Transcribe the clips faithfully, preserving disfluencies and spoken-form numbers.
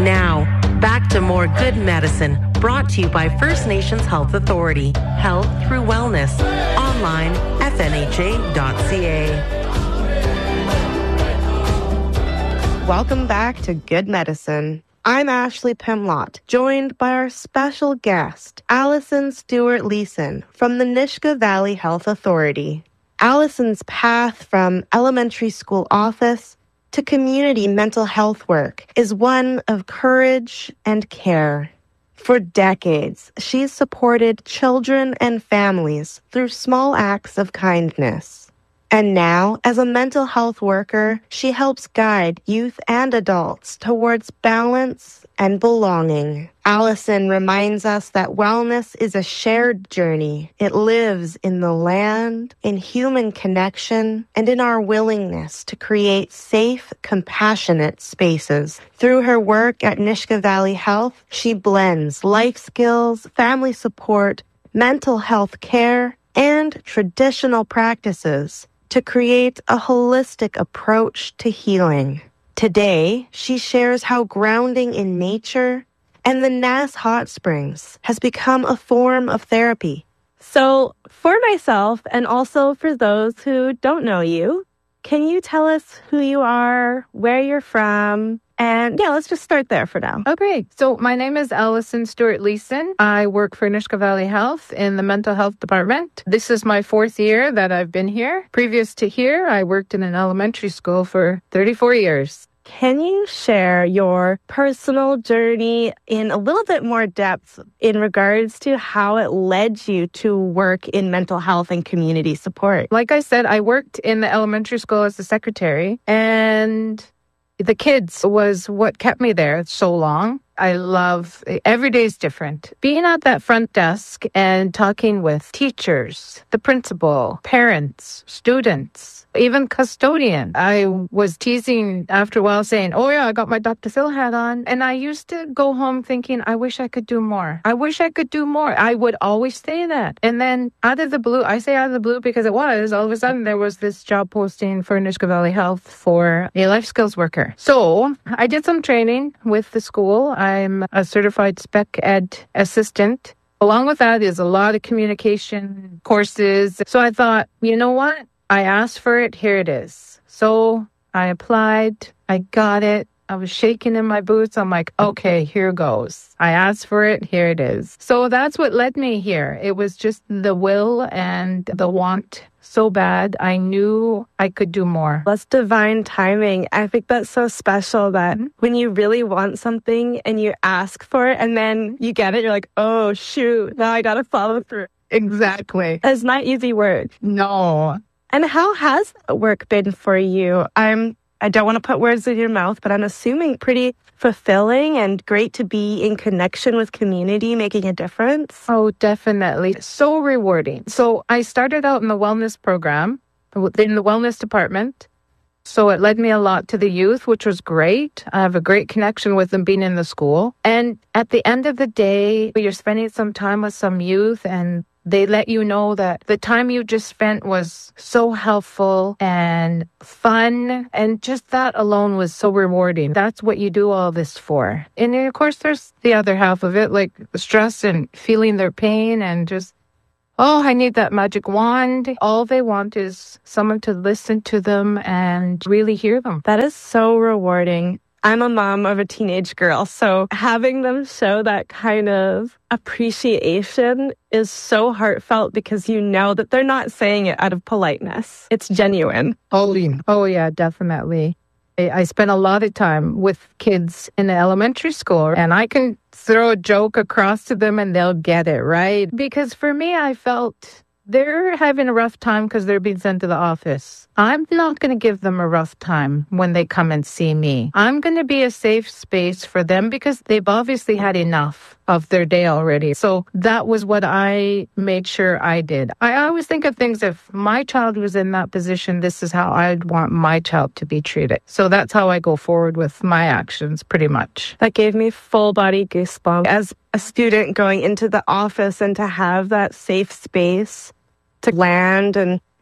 Now, back to more Good Medicine, brought to you by First Nations Health Authority. Health through wellness. Online, f n h a dot c a. Welcome back to Good Medicine. I'm Ashley Pimlott, joined by our special guest, Allison Stewart-Leeson from the Nisga'a Valley Health Authority. Allison's path from elementary school office to community mental health work is one of courage and care. For decades, she's supported children and families through small acts of kindness. And now, as a mental health worker, she helps guide youth and adults towards balance and belonging. Allison reminds us that wellness is a shared journey. It lives in the land, in human connection, and in our willingness to create safe, compassionate spaces. Through her work at Nisga'a Valley Health, she blends life skills, family support, mental health care, and traditional practices to create a holistic approach to healing. Today, she shares how grounding in nature and the Nass Hot Springs has become a form of therapy. So, for myself and also for those who don't know you, can you tell us who you are, where you're from? And yeah, let's just start there for now. Okay. So my name is Allison Stewart-Leeson. I work for Nisga'a Valley Health in the mental health department. This is my fourth year that I've been here. Previous to here, I worked in an elementary school for thirty-four years. Can you share your personal journey in a little bit more depth in regards to how it led you to work in mental health and community support? Like I said, I worked in the elementary school as a secretary, and the kids was what kept me there so long. I love, every day is different. Being at that front desk and talking with teachers, the principal, parents, students, even custodian. I was teasing after a while saying, oh yeah, I got my Doctor Phil hat on. And I used to go home thinking, I wish I could do more. I wish I could do more. I would always say that. And then out of the blue, I say out of the blue because it was, all of a sudden there was this job posting for Nisga'a Valley Health for a life skills worker. So I did some training with the school. I'm a certified spec ed assistant. Along with that is a lot of communication courses. So I thought, you know what? I asked for it. Here it is. So I applied. I got it. I was shaking in my boots. I'm like, okay, here goes. I asked for it. Here it is. So that's what led me here. It was just the will and the want so bad. I knew I could do more. That's divine timing. I think that's so special that mm-hmm. when you really want something and you ask for it and then you get it, you're like, oh, shoot, now I got to follow through. Exactly. It's not easy work. No. And how has that work been for you? I'm I don't want to put words in your mouth, but I'm assuming pretty fulfilling and great to be in connection with community, making a difference. Oh, definitely. So rewarding. So I started out in the wellness program, in the wellness department. So it led me a lot to the youth, which was great. I have a great connection with them being in the school. And at the end of the day, you're spending some time with some youth and they let you know that the time you just spent was so helpful and fun. And just that alone was so rewarding. That's what you do all this for. And of course, there's the other half of it, like stress and feeling their pain and just, oh, I need that magic wand. All they want is someone to listen to them and really hear them. That is so rewarding. I'm a mom of a teenage girl, so having them show that kind of appreciation is so heartfelt because you know that they're not saying it out of politeness. It's genuine. Oh, oh yeah, definitely. I spent a lot of time with kids in the elementary school, and I can throw a joke across to them and they'll get it, right? Because for me, I felt they're having a rough time because they're being sent to the office. I'm not going to give them a rough time when they come and see me. I'm going to be a safe space for them because they've obviously had enough of their day already. So that was what I made sure I did. I always think of things, if my child was in that position, this is how I'd want my child to be treated. So that's how I go forward with my actions, pretty much. That gave me full body goosebumps. As a student going into the office and to have that safe space to land and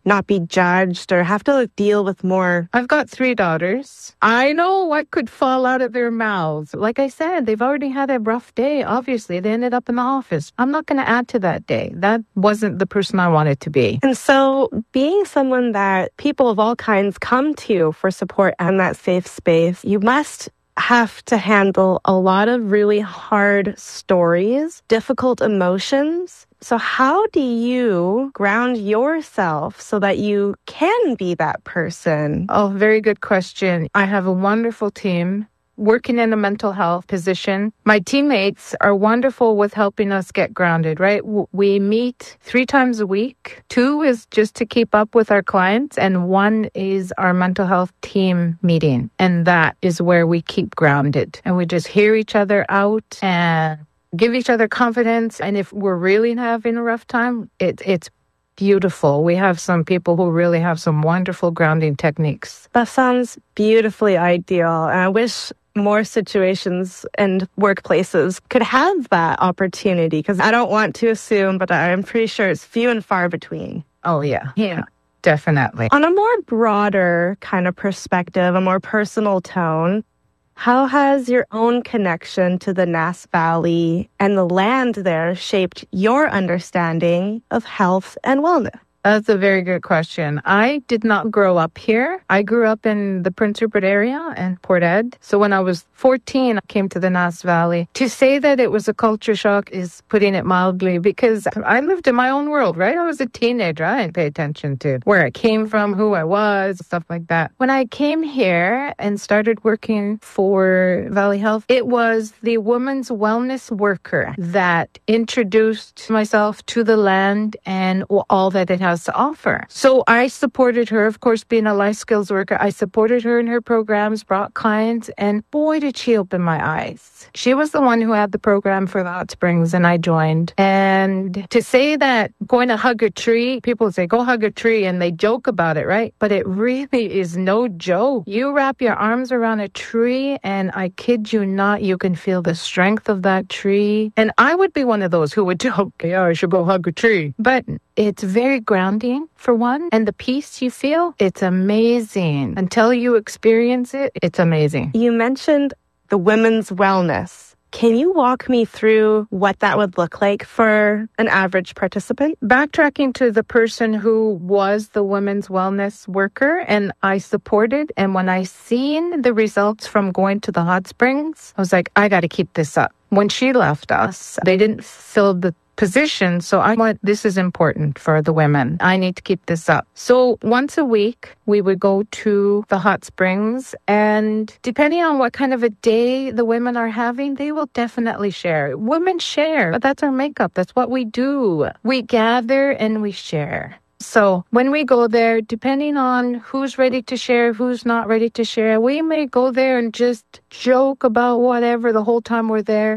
not be judged or have to like, deal with more? I've got three daughters. I know what could fall out of their mouths. Like I said, they've already had a rough day. Obviously, they ended up in the office. I'm not going to add to that day. That wasn't the person I wanted to be. And so being someone that people of all kinds come to for support and that safe space, you must have to handle a lot of really hard stories, difficult emotions. So how do you ground yourself so that you can be that person? Oh, very good question. I have a wonderful team working in a mental health position. My teammates are wonderful with helping us get grounded, right? We meet three times a week. Two is just to keep up with our clients, and one is our mental health team meeting. And that is where we keep grounded. And we just hear each other out and give each other confidence. And if we're really having a rough time, it, it's beautiful. We have some people who really have some wonderful grounding techniques. That sounds beautifully ideal. And I wish more situations and workplaces could have that opportunity, because I don't want to assume, but I'm pretty sure it's few and far between. Oh, yeah. Yeah, definitely. On a more broader kind of perspective, a more personal tone, how has your own connection to the Nass Valley and the land there shaped your understanding of health and wellness? That's a very good question. I did not grow up here. I grew up in the Prince Rupert area and Port Ed. So when I was fourteen, I came to the Nass Valley. To say that it was a culture shock is putting it mildly, because I lived in my own world, right? I was a teenager. I didn't pay attention to where I came from, who I was, stuff like that. When I came here and started working for Valley Health, it was the women's wellness worker that introduced myself to the land and all that it has to offer. So I supported her, of course, being a life skills worker. I supported her in her programs, brought clients, and boy, did she open my eyes. She was the one who had the program for the hot springs, and I joined. And to say that going to hug a tree, people say, go hug a tree, and they joke about it, right? But it really is no joke. You wrap your arms around a tree, and I kid you not, you can feel the strength of that tree. And I would be one of those who would joke, yeah, I should go hug a tree. But it's very grounding, for one, and the peace you feel, it's amazing. Until you experience it, it's amazing. You mentioned the women's wellness. Can you walk me through what that would look like for an average participant? Backtracking to the person who was the women's wellness worker and I supported, and when I seen the results from going to the hot springs, I was like, I got to keep this up. When she left us, they didn't fill the position. So I want, this is important for the women. I need to keep this up. So once a week, we would go to the hot springs, and depending on what kind of a day the women are having, they will definitely share. Women share, but that's our makeup. That's what we do. We gather and we share. So when we go there, depending on who's ready to share, who's not ready to share, we may go there and just joke about whatever the whole time we're there.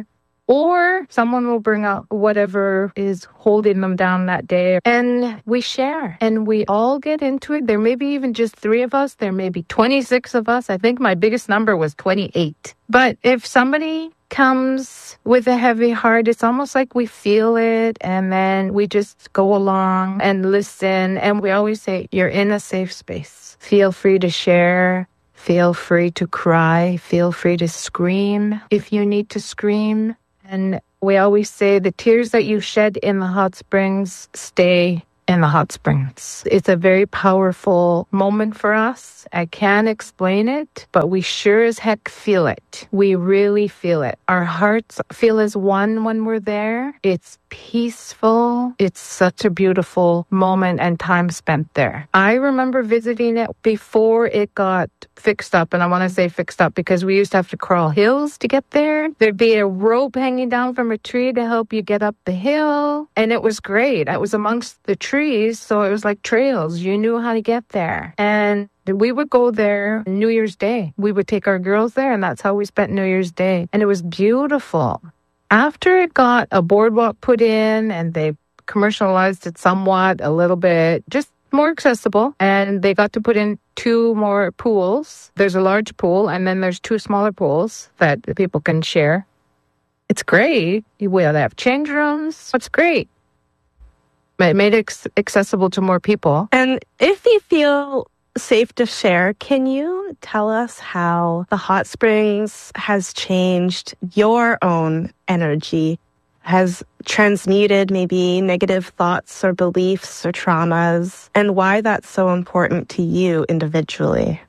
Or someone will bring out whatever is holding them down that day, and we share and we all get into it. There may be even just three of us. There may be twenty-six of us. I think my biggest number was twenty-eight. But if somebody comes with a heavy heart, it's almost like we feel it, and then we just go along and listen. And we always say, you're in a safe space. Feel free to share. Feel free to cry. Feel free to scream if you need to scream. And we always say the tears that you shed in the hot springs stay in the hot springs. It's a very powerful moment for us. I can't explain it, but we sure as heck feel it. We really feel it. Our hearts feel as one when we're there. It's peaceful. It's such a beautiful moment and time spent there. I remember visiting it before it got fixed up, and I want to say fixed up because we used to have to crawl hills to get there. There'd be a rope hanging down from a tree to help you get up the hill, and it was great. It was amongst the trees, so it was like trails. You knew how to get there. And we would go there New Year's Day. We would take our girls there, and that's how we spent New Year's Day. And it was beautiful. After it got a boardwalk put in and they commercialized it somewhat, a little bit, just more accessible, and they got to put in two more pools. There's a large pool, and then there's two smaller pools that people can share. It's great. We have change rooms. It's great. It made it accessible to more people. And if you feel safe to share, can you tell us how the hot springs has changed your own energy, has transmuted maybe negative thoughts or beliefs or traumas, and why that's so important to you individually?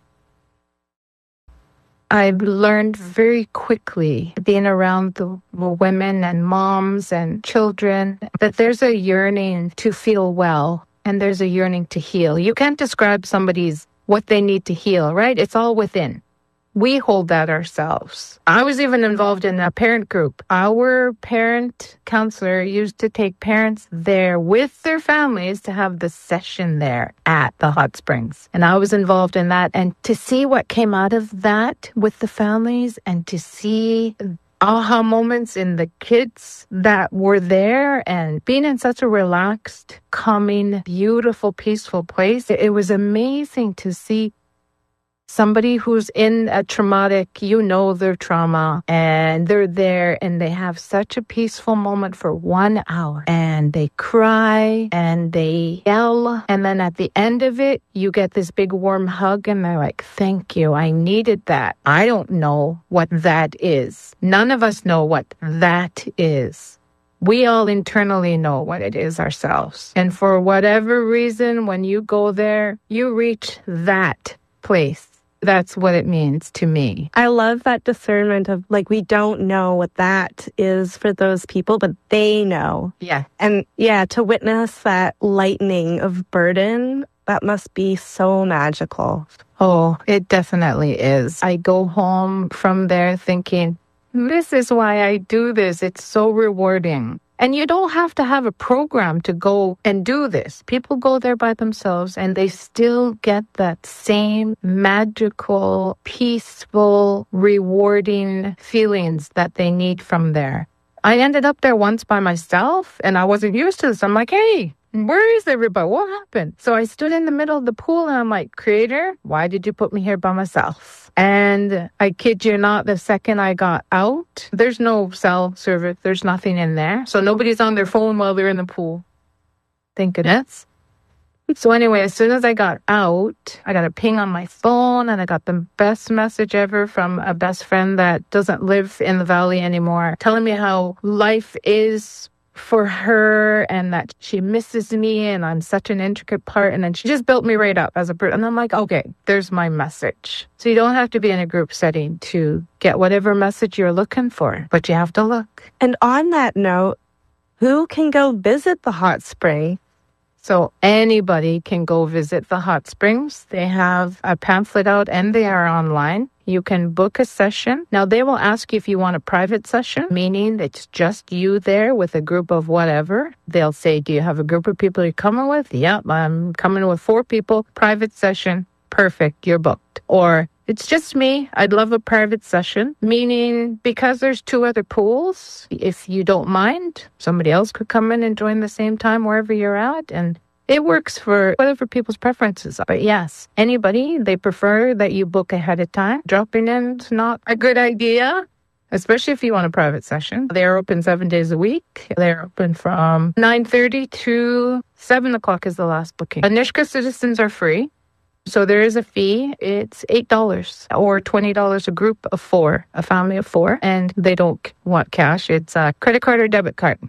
I've learned very quickly, being around the women and moms and children, that there's a yearning to feel well and there's a yearning to heal. You can't describe somebody's what they need to heal, right? It's all within. We hold that ourselves. I was even involved in a parent group. Our parent counselor used to take parents there with their families to have the session there at the hot springs. And I was involved in that. And to see what came out of that with the families and to see aha moments in the kids that were there and being in such a relaxed, calming, beautiful, peaceful place, it was amazing to see somebody who's in a traumatic, you know their trauma, and they're there and they have such a peaceful moment for one hour and they cry and they yell. And then at the end of it, you get this big warm hug and they're like, thank you. I needed that. I don't know what that is. None of us know what that is. We all internally know what it is ourselves. And for whatever reason, when you go there, you reach that place. That's what it means to me. I love that discernment of like, we don't know what that is for those people, but they know. Yeah. And yeah, to witness that lightening of burden, that must be so magical. Oh, it definitely is. I go home from there thinking, this is why I do this. It's so rewarding. And you don't have to have a program to go and do this. People go there by themselves and they still get that same magical, peaceful, rewarding feelings that they need from there. I ended up there once by myself and I wasn't used to this. I'm like, hey, where is everybody? What happened? So I stood in the middle of the pool and I'm like, Creator, why did you put me here by myself? And I kid you not, the second I got out, there's no cell service. There's nothing in there. So nobody's on their phone while they're in the pool. Thank goodness. So anyway, as soon as I got out, I got a ping on my phone and I got the best message ever from a best friend that doesn't live in the valley anymore, telling me how life is for her and that she misses me and I'm such an intricate part. And then she just built me right up as a person. And I'm like, okay, there's my message. So you don't have to be in a group setting to get whatever message you're looking for, but you have to look. And on that note, who can go visit the hot spring? So anybody can go visit the hot springs. They have a pamphlet out and they are online. You can book a session. Now, they will ask you if you want a private session, meaning it's just you there with a group of whatever. They'll say, do you have a group of people you're coming with? Yep, I'm coming with four people. Private session. Perfect. You're booked. Or it's just me. I'd love a private session, meaning because there's two other pools, if you don't mind, somebody else could come in and join the same time wherever you're at. And it works for whatever people's preferences are. But yes, anybody, they prefer that you book ahead of time. Dropping in is not a good idea, especially if you want a private session. They're open seven days a week. They're open from nine thirty to seven o'clock is the last booking. Nisga'a citizens are free. So there is a fee. It's eight dollars or twenty dollars a group of four, a family of four. And they don't want cash. It's a credit card or debit card.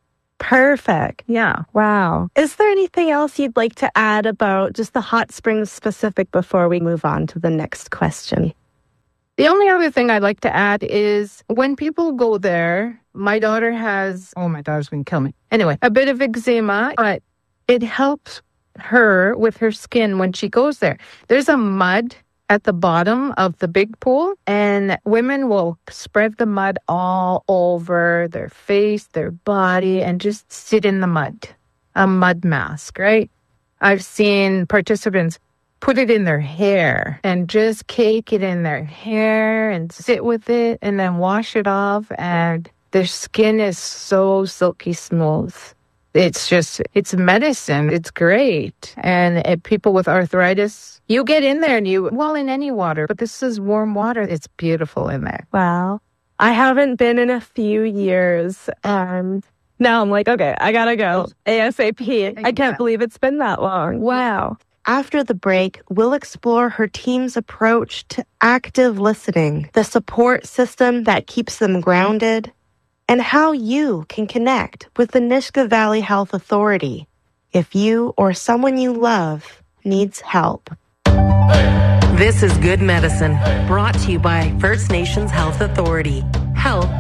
Perfect. Yeah. Wow. Is there anything else you'd like to add about just the hot springs specific before we move on to the next question? The only other thing I'd like to add is when people go there, my daughter has, oh, my daughter's going to kill me. Anyway, a bit of eczema, but it helps her with her skin when she goes there. There's a mud at the bottom of the big pool, and women will spread the mud all over their face, their body, and just sit in the mud. A mud mask, right? I've seen participants put it in their hair and just cake it in their hair and sit with it and then wash it off, and their skin is so silky smooth. It's just, it's medicine. It's great. And uh, people with arthritis, you get in there and you, well, in any water, but this is warm water. It's beautiful in there. Wow. I haven't been in a few years. And Now I'm like, okay, I gotta go ASAP. I can't believe it's been that long. Wow. After the break, we'll explore her team's approach to active listening, the support system that keeps them grounded, and how you can connect with the Nisga'a Valley Health Authority if you or someone you love needs help. This is Good Medicine, brought to you by First Nations Health Authority. Health